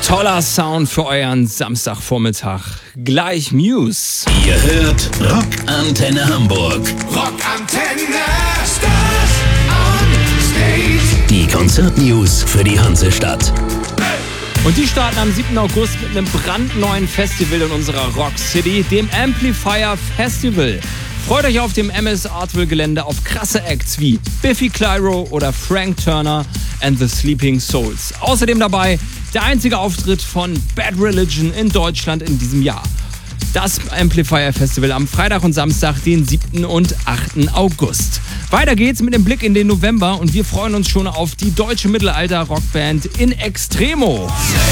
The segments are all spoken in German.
Toller Sound für euren Samstagvormittag. Gleich Muse. Ihr hört Rockantenne Hamburg. Rockantenne Stars on Stage. Die Konzertnews für die Hansestadt. Und die starten am 7. August mit einem brandneuen Festival in unserer Rock City, dem Amplifier Festival. Freut euch auf dem MS Artville Gelände auf krasse Acts wie Biffy Clyro oder Frank Turner and the Sleeping Souls. Außerdem dabei der einzige Auftritt von Bad Religion in Deutschland in diesem Jahr. Das Amplifier Festival am Freitag und Samstag, den 7. und 8. August. Weiter geht's mit dem Blick in den November und wir freuen uns schon auf die deutsche Mittelalter-Rockband In Extremo.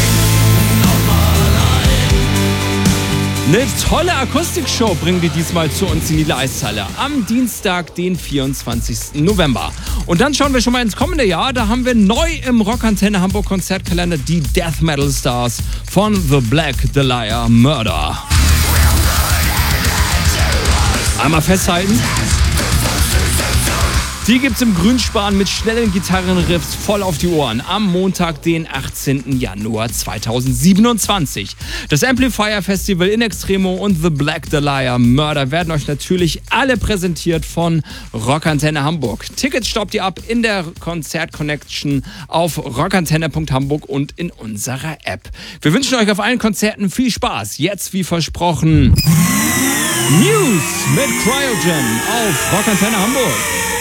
Eine tolle Akustikshow bringen die diesmal zu uns in die Leishalle am Dienstag, den 24. November. Und dann schauen wir schon mal ins kommende Jahr. Da haben wir neu im Rockantenne Hamburg Konzertkalender die Death Metal Stars von The Black Dahlia Murder. Einmal festhalten. Die gibt's im Grünspan mit schnellen Gitarrenriffs voll auf die Ohren am Montag, den 18. Januar 2027. Das Amplifier Festival In Extremo und The Black Dahlia Murder werden euch natürlich alle präsentiert von Rockantenne Hamburg. Tickets staubt ihr ab in der Konzert-Connection auf rockantenne.hamburg und in unserer App. Wir wünschen euch auf allen Konzerten viel Spaß. Jetzt wie versprochen Muse mit Cryogen auf Rockantenne Hamburg.